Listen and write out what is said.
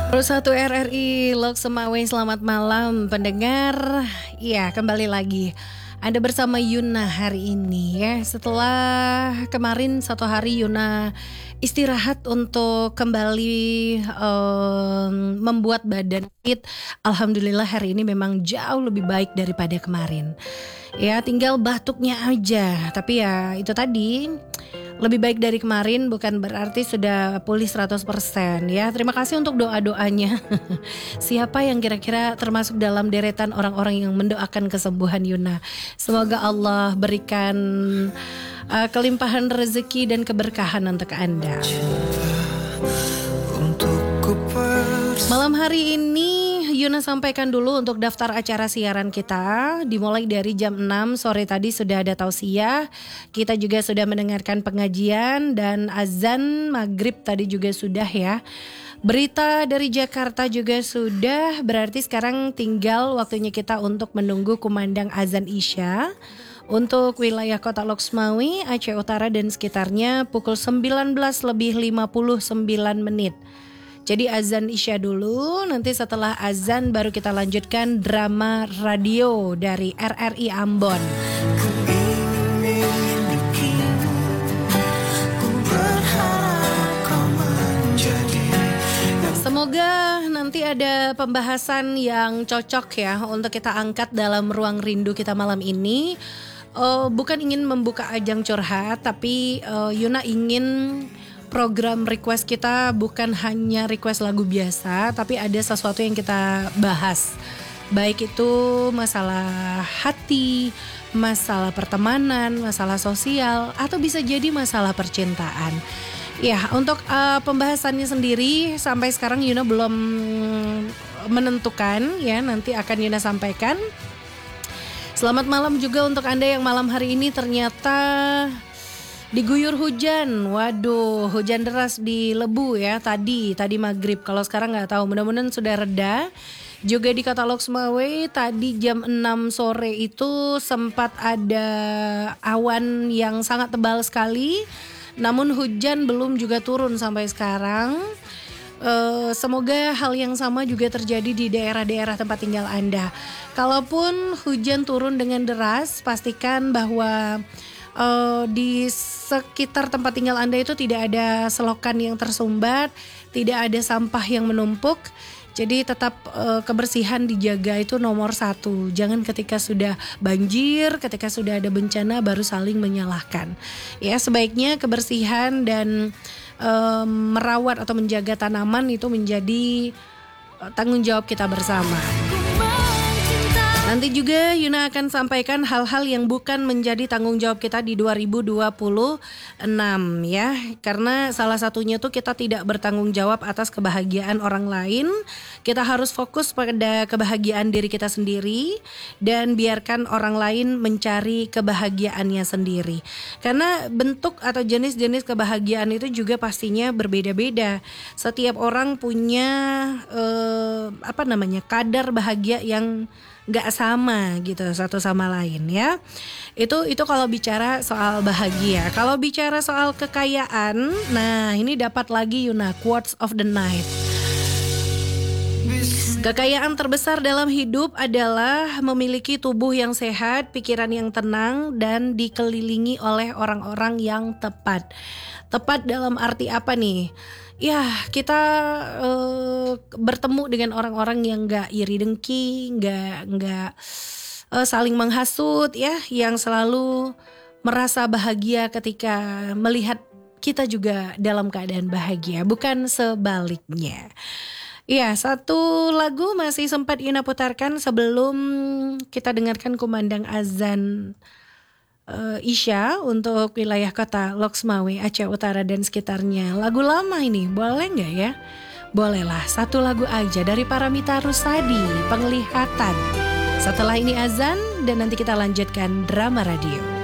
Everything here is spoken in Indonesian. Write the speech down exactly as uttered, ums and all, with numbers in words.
satu R R I Lok Semawe, selamat malam pendengar. Ya, kembali lagi Anda bersama Yuna hari ini ya. Setelah kemarin satu hari Yuna istirahat untuk kembali um, membuat badan fit. Alhamdulillah hari ini memang jauh lebih baik daripada kemarin. Ya, tinggal batuknya aja. Tapi ya itu tadi, lebih baik dari kemarin bukan berarti sudah pulih seratus persen ya. Terima kasih untuk doa-doanya. Siapa yang kira-kira termasuk dalam deretan orang-orang yang mendoakan kesembuhan Yuna? Semoga Allah berikan uh, kelimpahan rezeki dan keberkahan untuk Anda. Malam hari ini Yuna sampaikan dulu untuk daftar acara siaran kita. Dimulai dari jam enam sore tadi sudah ada tausiah. Kita juga sudah mendengarkan pengajian dan azan maghrib tadi juga sudah ya. Berita dari Jakarta juga sudah. Berarti sekarang tinggal waktunya kita untuk menunggu kumandang azan Isya. Untuk wilayah kota Lok Semawe, Aceh Utara dan sekitarnya pukul sembilan belas lebih lima puluh sembilan menit. Jadi azan Isya dulu, nanti setelah azan baru kita lanjutkan drama radio dari R R I Ambon. Semoga nanti ada pembahasan yang cocok ya untuk kita angkat dalam ruang rindu kita malam ini. Uh, bukan ingin membuka ajang curhat, tapi uh, Yuna ingin program request kita bukan hanya request lagu biasa, tapi ada sesuatu yang kita bahas. Baik itu masalah hati, masalah pertemanan, masalah sosial, atau bisa jadi masalah percintaan. Ya, untuk uh, pembahasannya sendiri sampai sekarang Yuna belum menentukan ya, nanti akan Yuna sampaikan. Selamat malam juga untuk Anda yang malam hari ini ternyata diguyur hujan. Waduh, hujan deras di Lebu ya tadi, tadi maghrib. Kalau sekarang gak tahu, mudah-mudahan sudah reda. Juga di kota Lok Semawe tadi jam enam sore itu sempat ada awan yang sangat tebal sekali. Namun hujan belum juga turun sampai sekarang. Uh, semoga hal yang sama juga terjadi di daerah-daerah tempat tinggal Anda. Kalaupun hujan turun dengan deras, pastikan bahwa uh, di sekitar tempat tinggal Anda itu tidak ada selokan yang tersumbat, tidak ada sampah yang menumpuk. Jadi tetap uh, kebersihan dijaga, itu nomor satu. Jangan ketika sudah banjir, ketika sudah ada bencana baru saling menyalahkan. Ya, sebaiknya kebersihan dan uh, merawat atau menjaga tanaman itu menjadi uh, tanggung jawab kita bersama. Nanti juga Yuna akan sampaikan hal-hal yang bukan menjadi tanggung jawab kita di dua ribu dua puluh enam ya. Karena salah satunya tuh kita tidak bertanggung jawab atas kebahagiaan orang lain. Kita harus fokus pada kebahagiaan diri kita sendiri dan biarkan orang lain mencari kebahagiaannya sendiri. Karena bentuk atau jenis-jenis kebahagiaan itu juga pastinya berbeda-beda. Setiap orang punya eh, apa namanya kadar bahagia yang gak sama gitu satu sama lain ya. Itu itu kalau bicara soal bahagia. Kalau bicara soal kekayaan, nah ini dapat lagi Yuna quotes of the night. Kekayaan terbesar dalam hidup adalah memiliki tubuh yang sehat, pikiran yang tenang, dan dikelilingi oleh orang-orang yang tepat. Tepat dalam arti apa nih? Ya, kita uh, bertemu dengan orang-orang yang gak iri dengki, gak, gak uh, saling menghasut ya, yang selalu merasa bahagia ketika melihat kita juga dalam keadaan bahagia, bukan sebaliknya. Ya, satu lagu masih sempat Yuna putarkan sebelum kita dengarkan kumandang azan Uh, Isya untuk wilayah kota Lok Semawe, Aceh Utara dan sekitarnya. Lagu lama ini, boleh gak ya? Bolehlah, satu lagu aja dari Paramita Rusady, Penglihatan. Setelah ini azan dan nanti kita lanjutkan drama radio.